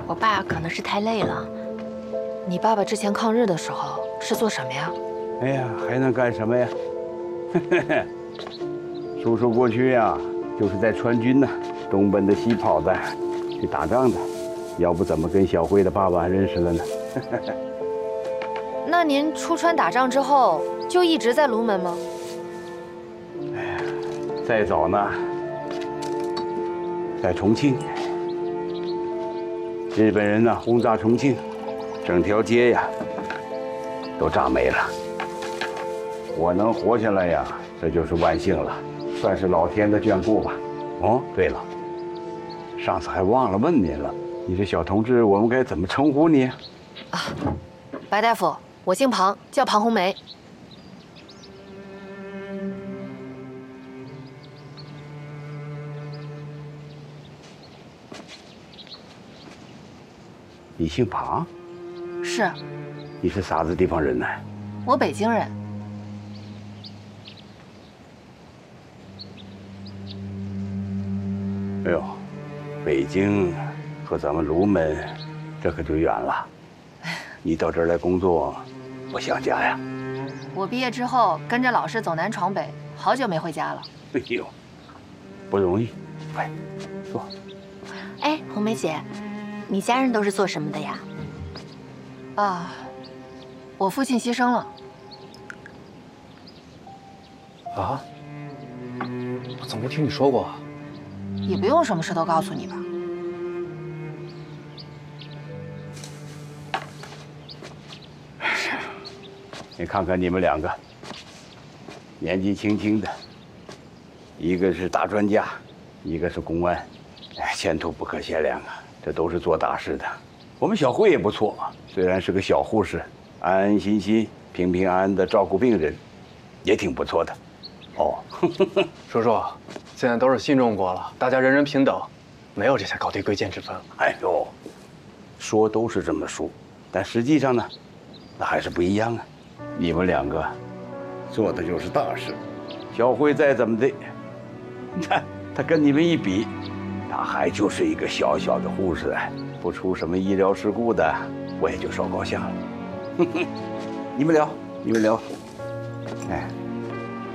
我爸可能是太累了。你爸爸之前抗日的时候是做什么呀？ 哎呀，还能干什么呀？叔叔过去呀，就是在川军呢，东奔的西跑的，去打仗的，要不怎么跟小慧的爸爸认识了呢？ 那您出川打仗之后就一直在卢门吗？ 哎呀，再早呢，在重庆，日本人呢轰炸重庆，整条街呀都炸没了。我能活下来呀，这就是万幸了，算是老天的眷顾吧。哦，对了，上次还忘了问您了，你这小同志，我们该怎么称呼你？ 啊，白大夫，我姓庞，叫庞红梅。 你姓庞？ 是。 你是啥子地方人呢？ 我北京人。 哎呦，北京和咱们卢门，这可就远了。你到这儿来工作，不想家呀？ 我毕业之后跟着老师走南闯北，好久没回家了。 哎呦，不容易。快坐。 哎，红梅姐，你家人都是做什么的呀？ 啊，我父亲牺牲了。 啊？我怎么没听你说过啊？ 也不用什么事都告诉你吧。 你看看你们两个，年纪轻轻的，一个是大专家，一个是公安，哎，前途不可限量啊！这都是做大事的。我们小慧也不错，虽然是个小护士，安安心心、平平安安的照顾病人，也挺不错的。哦， 叔叔，现在都是新中国了，大家人人平等，没有这些高低贵贱之分了。 哎呦，说都是这么说，但实际上呢，那还是不一样啊。你们两个做的就是大事，小慧再怎么的，你看她跟你们一比，她还就是一个小小的护士，不出什么医疗事故的，我也就烧高兴了。你们聊，你们聊，哎。